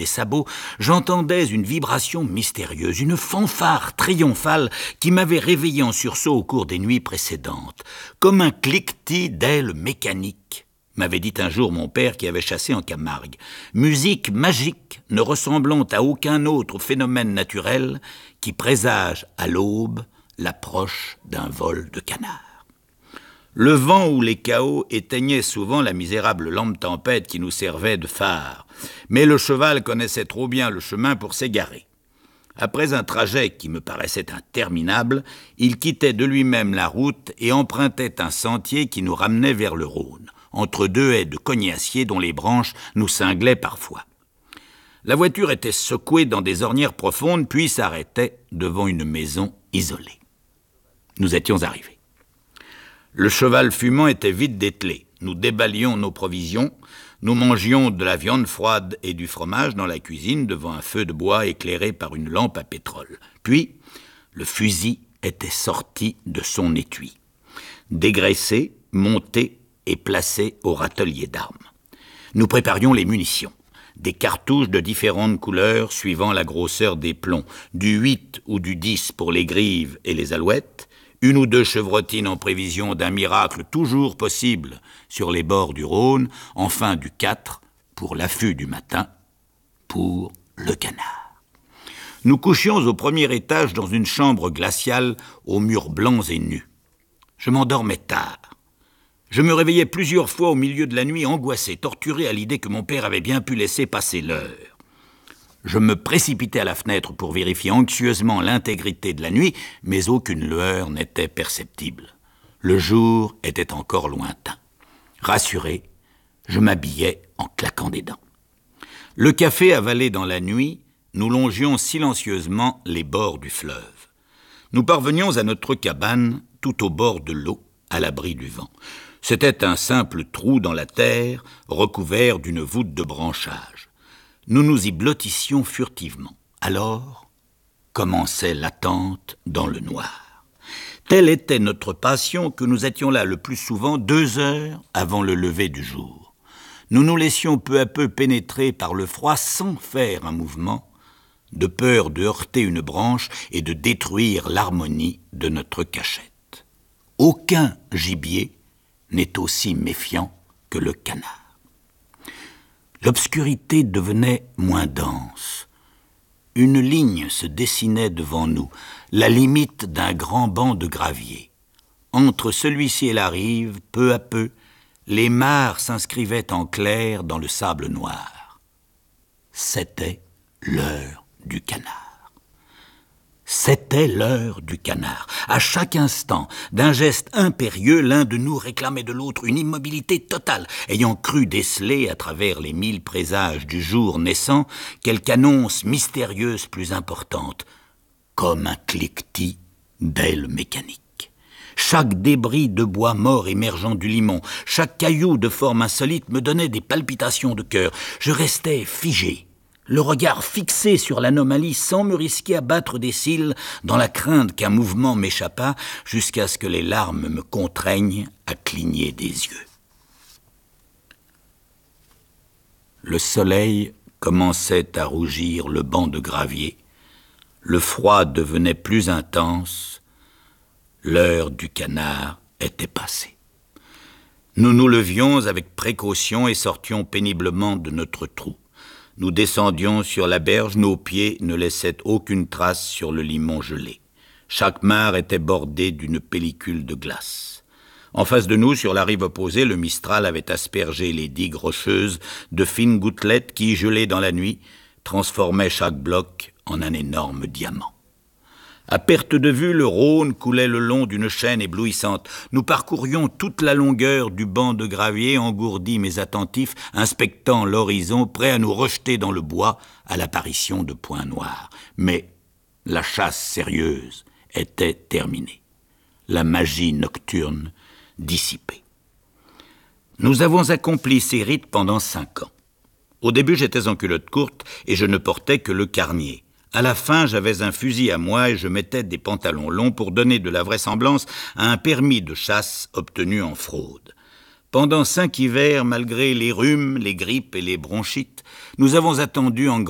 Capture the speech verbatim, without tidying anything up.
des sabots, j'entendais une vibration mystérieuse, une fanfare triomphale qui m'avait réveillé en sursaut au cours des nuits précédentes, comme un cliquetis d'ailes mécaniques, m'avait dit un jour mon père qui avait chassé en Camargue. Musique magique ne ressemblant à aucun autre phénomène naturel qui présage à l'aube l'approche d'un vol de canard. Le vent ou les chaos éteignaient souvent la misérable lampe tempête qui nous servait de phare, mais le cheval connaissait trop bien le chemin pour s'égarer. Après un trajet qui me paraissait interminable, il quittait de lui-même la route et empruntait un sentier qui nous ramenait vers le Rhône, entre deux haies de cognaciers dont les branches nous cinglaient parfois. La voiture était secouée dans des ornières profondes, puis s'arrêtait devant une maison isolée. Nous étions arrivés. Le cheval fumant était vite dételé. Nous déballions nos provisions. Nous mangions de la viande froide et du fromage dans la cuisine devant un feu de bois éclairé par une lampe à pétrole. Puis, le fusil était sorti de son étui, dégraissé, monté et placé au râtelier d'armes. Nous préparions les munitions. Des cartouches de différentes couleurs suivant la grosseur des plombs, du huit ou du dix pour les grives et les alouettes, une ou deux chevrotines en prévision d'un miracle toujours possible sur les bords du Rhône, enfin du quatre pour l'affût du matin, pour le canard. Nous couchions au premier étage dans une chambre glaciale aux murs blancs et nus. Je m'endormais tard. Je me réveillais plusieurs fois au milieu de la nuit, angoissé, torturé à l'idée que mon père avait bien pu laisser passer l'heure. Je me précipitais à la fenêtre pour vérifier anxieusement l'intégrité de la nuit, mais aucune lueur n'était perceptible. Le jour était encore lointain. Rassuré, je m'habillais en claquant des dents. Le café avalé dans la nuit, nous longions silencieusement les bords du fleuve. Nous parvenions à notre cabane, tout au bord de l'eau, à l'abri du vent. C'était un simple trou dans la terre, recouvert d'une voûte de branchage. Nous nous y blottissions furtivement. Alors commençait l'attente dans le noir. Telle était notre passion que nous étions là le plus souvent deux heures avant le lever du jour. Nous nous laissions peu à peu pénétrer par le froid sans faire un mouvement, de peur de heurter une branche et de détruire l'harmonie de notre cachette. Aucun gibier n'est aussi méfiant que le canard. L'obscurité devenait moins dense. Une ligne se dessinait devant nous, la limite d'un grand banc de gravier. Entre celui-ci et la rive, peu à peu, les mares s'inscrivaient en clair dans le sable noir. C'était l'heure du canard. C'était l'heure du canard. À chaque instant, d'un geste impérieux, l'un de nous réclamait de l'autre une immobilité totale, ayant cru déceler, à travers les mille présages du jour naissant, quelque annonce mystérieuse plus importante, comme un cliquetis d'ailes mécaniques. Chaque débris de bois mort émergeant du limon, chaque caillou de forme insolite me donnait des palpitations de cœur. Je restais figé, le regard fixé sur l'anomalie sans me risquer à battre des cils dans la crainte qu'un mouvement m'échappât jusqu'à ce que les larmes me contraignent à cligner des yeux. Le soleil commençait à rougir le banc de gravier, le froid devenait plus intense, l'heure du canard était passée. Nous nous levions avec précaution et sortions péniblement de notre trou. Nous descendions sur la berge, nos pieds ne laissaient aucune trace sur le limon gelé. Chaque mare était bordée d'une pellicule de glace. En face de nous, sur la rive opposée, le Mistral avait aspergé les digues rocheuses de fines gouttelettes qui, gelées dans la nuit, transformaient chaque bloc en un énorme diamant. À perte de vue, le Rhône coulait le long d'une chaîne éblouissante. Nous parcourions toute la longueur du banc de gravier, engourdis mais attentifs, inspectant l'horizon, prêts à nous rejeter dans le bois à l'apparition de points noirs. Mais la chasse sérieuse était terminée. La magie nocturne dissipée. Nous avons accompli ces rites pendant cinq ans. Au début, j'étais en culotte courte et je ne portais que le carnier. À la fin, j'avais un fusil à moi et je mettais des pantalons longs pour donner de la vraisemblance à un permis de chasse obtenu en fraude. Pendant cinq hivers, malgré les rhumes, les grippes et les bronchites, nous avons attendu en